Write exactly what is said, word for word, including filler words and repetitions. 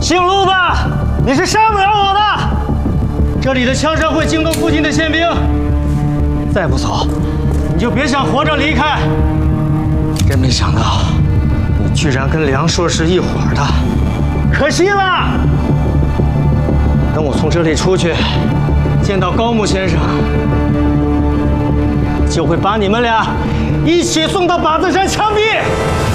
姓陆的，你是杀不了我的。这里的枪声会惊动附近的宪兵，再不走，你就别想活着离开。真没想到，你居然跟梁硕是一伙的，可惜了。等我从这里出去，见到高木先生，就会把你们俩一起送到靶子山枪毙。